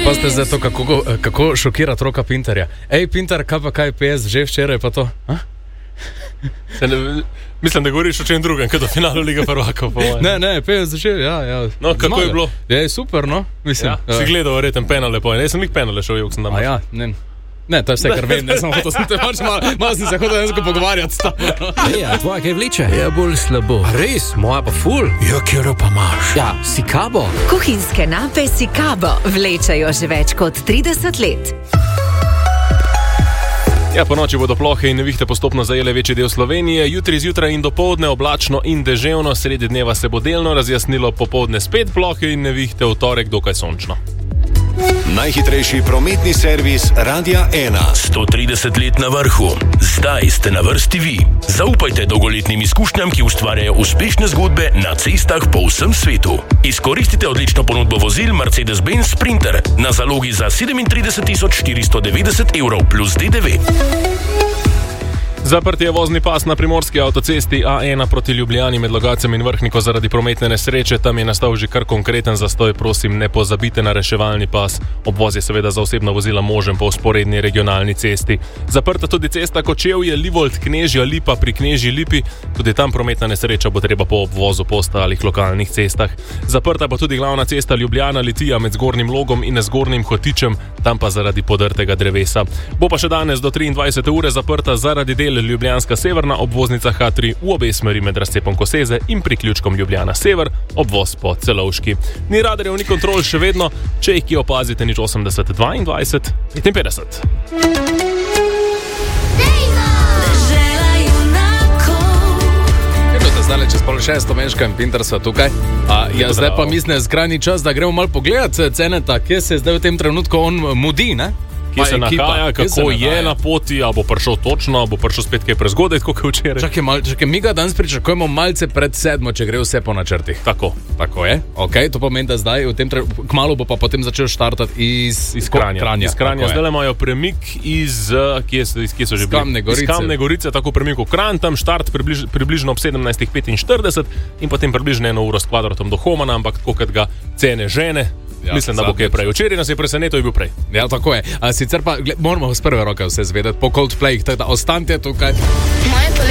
Pa ste zdaj to, kako šokirati Roka Pinterja. Ej, Pinter, kaj je PS, že včeraj pa to? Mislim, da govoriš o čem drugem, kot o finalu Lige prvakov. Ne, PS že, ja. No, kako je bilo? Je super, no. Mislim, si gledal verjetno penale po ene. Jaz sem jih penale šel, jok sem tam. Ne, to je vse, kar vem, malo sem se hotel enako pogovarjati s tabo. Ja, tvoja kaj vleče? Ja, bolj slabo. Res, moja pa ful. Ja, kjero pa imaš? Ja, Sikabo. Kuhinjske nape Sikabo vlečajo že več kot 30 let. Ja, po noči bodo plohe in nevihte postopno zajele večji del Slovenije. Jutri zjutraj in dopoldne oblačno in deževno, sredi dneva se bo delno razjasnilo, popoldne spet plohe in nevihte, v torek dokaj sončno. Najhitrejši prometni servis Radia 1. 130 let na vrhu. Zdaj ste na vrsti vi. Zaupajte dolgoletnim izkušnjam, ki ustvarjajo uspešne zgodbe na cestah po vsem svetu. Izkoristite odlično ponudbo vozil Mercedes-Benz Sprinter na zalogi za 37.490 evrov plus DDV. Zaprt je vozni pas na primorski avtocesti A1 proti Ljubljani med Logatcem in Vrhniko zaradi prometne nesreče. Tam je nastal že kar konkreten zastoj, prosim, ne pozabite na reševalni pas. Obvoz je seveda za osebna vozila možen po vzporedni regionalni cesti. Zaprta tudi cesta Kočevje, Livold, Knežja Lipa pri Knežji Lipi. Tudi tam prometna nesreča bo treba po obvozu po ostalih lokalnih cestah. Zaprta pa tudi glavna cesta Ljubljana-Litija med Zgornjim Logom in Zgornjim Hotičem, tam pa zaradi podrtega drevesa. Bo pa še danes do 23. ure zaprta zaradi del Ljubljanska severna obvoznica H3 v obe smeri med razcepom Koseze in priključkom Ljubljana sever, obvoz po Celovški. Ni radarjev, ni kontrol še vedno, če jih ki opazite, nič 80 22 55. Zdaj čez 5:30 meškam Pintersa tukaj. Zdaj pa mislim, skrajni čas, da gremo malo pogledati Ceneta, kje se zdaj v tem trenutku on mudi, ne? Kje se nahaja, kako je na poti, a bo prišel točno, a bo prišel spet kaj prezgodaj, kot je včeraj. Čakaj, mi ga danes pričakujemo malce pred 7, če gre vse po načrtih. Tako je. Okay, to pomeni, da zdaj v tem kmalu bo pa potem začel štartati iz Kranja. Iz Kranja. Zdaj imajo premik iz kje so že bili? Iz Kamne Gorice, tako premik v Kranj, tam štart približno ob 17:45 in potem približno 1 uro s kvadratom do Homana, ampak tako kot ga cene žene. Ja, mislim, da bo kaj prej. Včeraj nas je presenetil, je bil prej. Ja, tako je. Sicer pa moramo z prve roke vse zvedeti po Coldplayih, tako da ostanite tukaj. Moje